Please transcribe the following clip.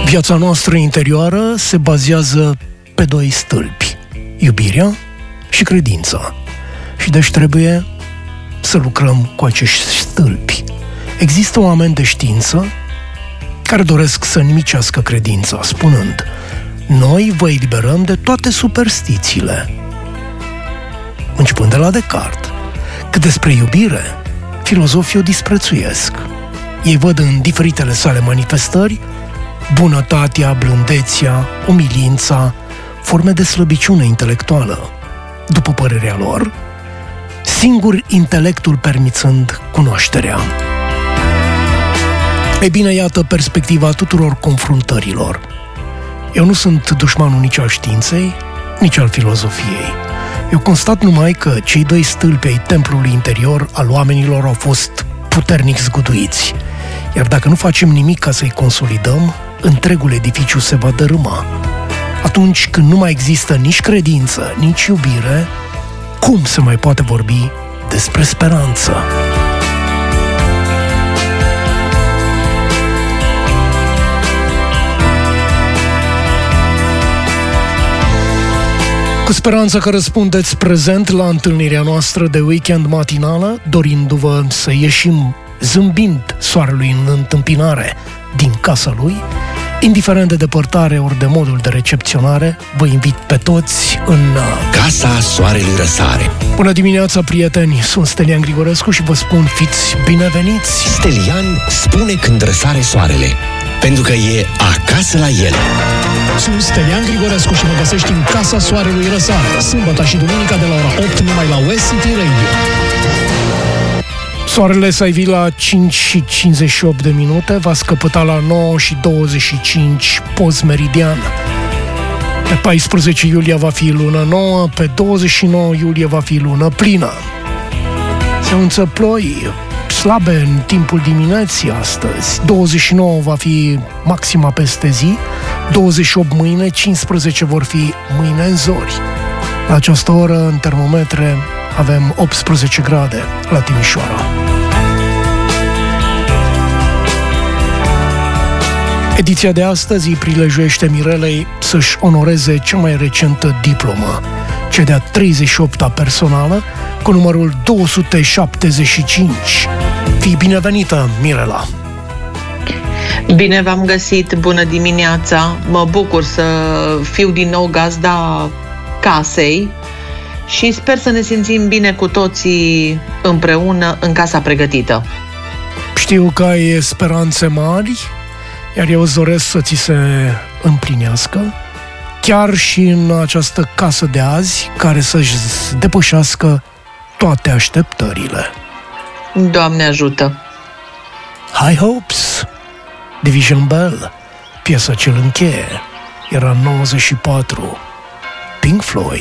Viața noastră interioară se bazează pe doi stâlpi, iubirea și credința. Și deci trebuie să lucrăm cu acești stâlpi. Există oameni de știință care doresc să nimicească credința, spunând: noi vă eliberăm de toate superstițiile. Începând de la Descartes. Cât despre iubire, filozofii o disprețuiesc. Ei văd în diferitele sale manifestări bunătatea, blândețea, umilința, forme de slăbiciune intelectuală. După părerea lor, singur intelectul permițând cunoașterea. Ei bine, iată perspectiva tuturor confruntărilor. Eu nu sunt dușmanul nici al științei, nici al filozofiei. Eu constat numai că cei doi stâlpi ai templului interior al oamenilor au fost puternic zguduiți. Iar dacă nu facem nimic ca să-i consolidăm, întregul edificiu se va dărâma. Atunci când nu mai există nici credință, nici iubire, cum se mai poate vorbi despre speranță? Cu speranța că răspundeți prezent la întâlnirea noastră de weekend matinală, dorindu-vă să ieșim zâmbind soarelui în întâmpinare din casa lui, indiferent de depărtare ori de modul de recepționare, vă invit pe toți în Casa Soarelui Răsare. Bună dimineața, prieteni! Sunt Stelian Grigorescu și vă spun, fiți bineveniți! Stelian spune când răsare soarele, pentru că e acasă la el. Sunt Stelian Grigorescu și mă găsești în Casa Soarelui Răsare, sâmbătă și duminica de la ora 8 numai la West City Radio. Soarele s-a ivit la 5:58, va scăpăta la 9:25 post-meridian. Pe 14 iulie va fi lună nouă, pe 29 iulie va fi lună plină. Se anunță ploi slabe în timpul dimineții astăzi. 29 va fi maxima peste zi, 28 mâine, 15 vor fi mâine în zori. La această oră, în termometre, avem 18 grade la Timișoara. Ediția de astăzi îi prilejuiește Mirelei să-și onoreze cea mai recentă diplomă, cea de-a 38-a personală, cu numărul 275. Fii binevenită, Mirela! Bine v-am găsit, bună dimineața! Mă bucur să fiu din nou gazda casei și sper să ne simțim bine cu toții împreună în casa pregătită. Știu că ai speranțe mari, iar eu îți doresc să ți se împlinească, chiar și în această casă de azi, care să-și depășească toate așteptările. Doamne ajută! High Hopes, Division Bell, piesa ce-l încheie, era în 94, Pink Floyd.